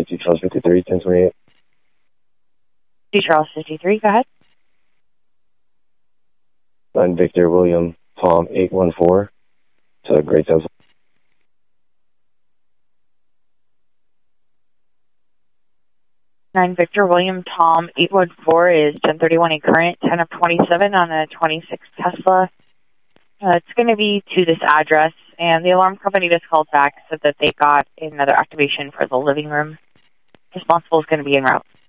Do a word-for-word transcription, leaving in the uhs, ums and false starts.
twenty-eight, two Charles fifty-three, ten twenty-eight. two Charles fifty-three, go ahead. nine Victor William Tom eight one four to Great Temple. nine Victor William Tom eight one four is ten thirty-one a current, ten of twenty-seven on a twenty-six Tesla. Uh, it's going to be to this address, and the alarm company just called back, said that they got another activation for the living room. Responsible is going to be en route.